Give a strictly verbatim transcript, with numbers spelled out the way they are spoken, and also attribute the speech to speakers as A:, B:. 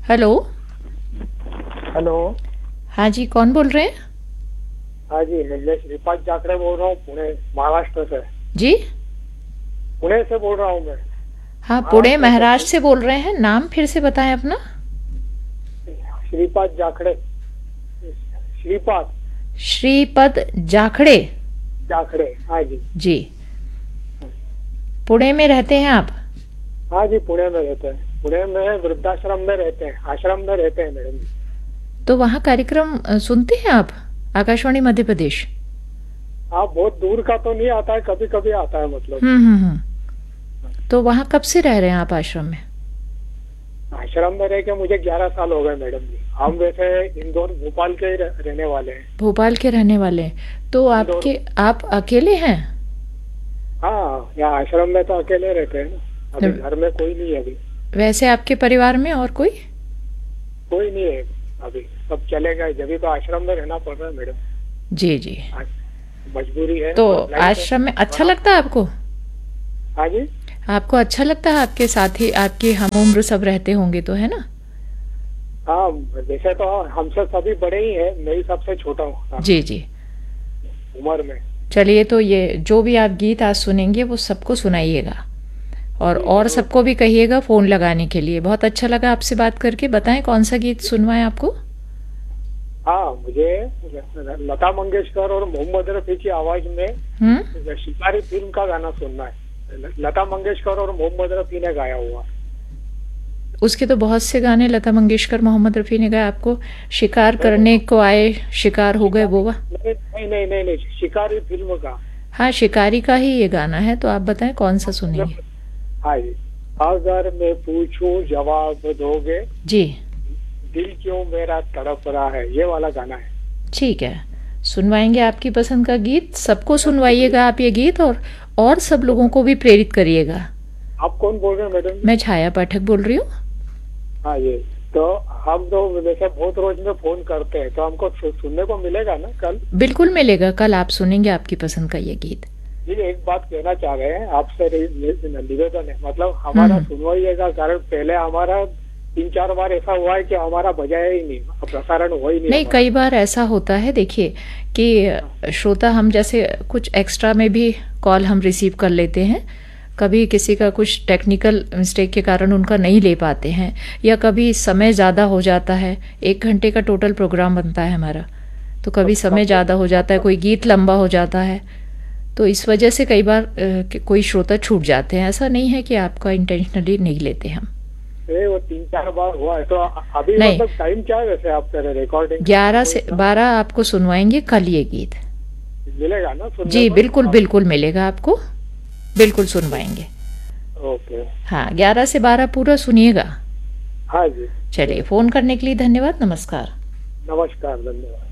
A: Hello.
B: Hello.
A: हाँ जी, कौन बोल रहे हैं?
B: हाँ जी, मैं श्रीपाद जाखड़े बोल रहा हूँ, पुणे महाराष्ट्र से।
A: जी,
B: पुणे से बोल रहा हूँ मैं।
A: हाँ, पुणे
B: महाराष्ट्र
A: महाराष्ट्र
B: से।
A: से बोल रहे हैं। नाम फिर से बताएं अपना।
B: श्रीपाद जाखड़े। श्रीपाद
A: श्रीपद जाखड़े।
B: जाखड़े, हाँ जी।
A: जी, पुणे में रहते हैं आप?
B: हाँ जी, पुणे में रहते हैं। पुणे में वृद्धाश्रम में रहते हैं, आश्रम में रहते हैं मैडम।
A: तो वहाँ कार्यक्रम अ, सुनते हैं आप? आकाशवाणी मध्य प्रदेश।
B: हाँ, बहुत दूर का तो नहीं आता है, कभी कभी आता है मतलब।
A: हम्म हम्म हम्म। तो वहाँ कब से रह रहे हैं आप आश्रम में?
B: आश्रम में रह के मुझे ग्यारह साल हो गए मैडम जी। हम वैसे इंदौर भोपाल के ही रह- रहने वाले हैं।
A: भोपाल के रहने वाले हैं। तो आपके आप अकेले हैं?
B: हाँ, यहाँ आश्रम में तो अकेले रहते हैं ना। अभी
A: तो-
B: घर में कोई नहीं है अभी।
A: वैसे आपके परिवार में और कोई?
B: कोई नहीं है अभी, सब चले गए। जब भी तो आश्रम में रहना पड़ रहा है मैडम।
A: जी जी।
B: आज मजबूरी है।
A: तो
B: और लाइफ है।
A: आश्रम में अच्छा लगता है आपको?
B: हाँ जी।
A: आपको अच्छा लगता है? आपके साथी, आपके हम उम्र सब रहते होंगे तो, है ना?
B: हाँ, वैसे तो हमसे सभी बड़े ही हैं, मैं ही सबसे छोटा हूँ
A: जी जी।
B: उम्र में।
A: चलिए, तो ये जो भी आप गीत आज सुनेंगे वो सबको सुनाइएगा, और
B: जी,
A: और
B: जरूर।
A: सबको भी कहिएगा फ़ोन लगाने के लिए। बहुत अच्छा लगा आपसे बात करके। बताएं कौन सा गीत सुनवाएं आपको?
B: हाँ, मुझे लता मंगेशकर और मोहम्मद रफी की आवाज में
A: हम्म।
B: शिकारी फिल्म का गाना सुनना है। लता मंगेशकर और मोहम्मद रफी ने गाया हुआ।
A: उसके तो बहुत से गाने लता मंगेशकर, मोहम्मद रफ़ी ने गाए। आपको शिकार करने को आए, शिकार हो गए, वो वा?
B: नहीं नहीं नहीं नहीं नहीं, शिकारी फिल्म का।
A: हाँ, शिकारी का ही ये गाना है। तो आप बताएं कौन सा सुनेंगे?
B: हाँ जी। अगर मैं पूछूं जवाब दोगे,
A: जी,
B: दिल क्यों मेरा तड़प रहा है, ये वाला गाना है।
A: ठीक है, सुनवाएंगे आपकी पसंद का गीत। सबको सुनवाइएगा आप ये गीत, और और सब लोगों को भी प्रेरित करिएगा।
B: आप कौन बोल रहे हैं मैडम?
A: मैं छाया पाठक बोल रही हूँ।
B: हाँ, ये तो हम तो वैसे बहुत रोज में फोन करते हैं, तो हमको सु- सुनने को मिलेगा ना कल?
A: बिल्कुल मिलेगा, कल आप सुनेंगे आपकी पसंद का ये गीत।
B: जी, एक बात कहना चाह रहे हैं आपसे, रि- निवेदन है, मतलब हमारा
A: हम्म।
B: सुनवाइएगा। कारण पहले हमारा तीन चार बार ऐसा हुआ है कि हमारा बजाया ही नहीं, प्रसारण हो ही नहीं
A: नहीं,
B: हमारा।
A: कई बार ऐसा होता है, देखिए कि श्रोता हम जैसे कुछ एक्स्ट्रा में भी कॉल हम रिसीव कर लेते हैं। कभी किसी का कुछ टेक्निकल मिस्टेक के कारण उनका नहीं ले पाते हैं, या कभी समय ज़्यादा हो जाता है। एक घंटे का टोटल प्रोग्राम बनता है हमारा, तो कभी समय ज़्यादा हो जाता है, कोई गीत लंबा हो जाता है। तो इस वजह से कई बार अ, कि कोई श्रोता छूट जाते हैं। ऐसा नहीं है कि आपका इंटेंशनली नहीं लेते हम।
B: ए, वो तीन चार बार हुआ है। तो अभी
A: नहीं।
B: मतलब टाइम क्या है वैसे आप कह रहे रिकॉर्डिंग?
A: ग्यारह से बारह आपको सुनवाएंगे कल ये गीत।
B: मिलेगा ना सुनने
A: जी
B: को?
A: बिल्कुल बिल्कुल मिलेगा आपको, बिल्कुल सुनवाएंगे।
B: ओके।
A: हाँ, ग्यारह से बारह पूरा सुनिएगा।
B: हाँ जी।
A: चलिए, फ़ोन करने के लिए धन्यवाद। नमस्कार।
B: नमस्कार, धन्यवाद।